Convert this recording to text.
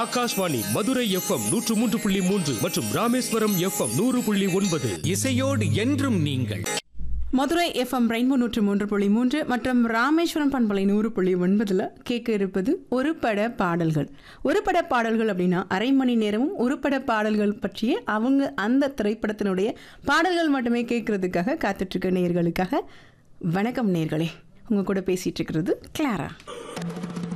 Akashvani Madurai FM 103.3 மற்றும் Rameswaram FM 100.9. இசையோடு என்றும் நீங்கள். மதுரை எஃப்எம் ரெயின்போ 103.3 மற்றும் ராமேஸ்வரம் பண்பலை 100.9 கேட்க இருப்பது ஒரு பட பாடல்கள். ஒரு பட பாடல்கள் அப்படின்னா அரை மணி நேரமும் ஒரு பட பாடல்கள் பற்றிய அவங்க அந்த திரைப்படத்தினுடைய பாடல்கள் மட்டுமே கேட்கறதுக்காக காத்துட்டு இருக்க நேயர்களுக்காக. வணக்கம் நேயர்களே, உங்க கூட பேசிட்டு இருக்கிறது கிளாரா.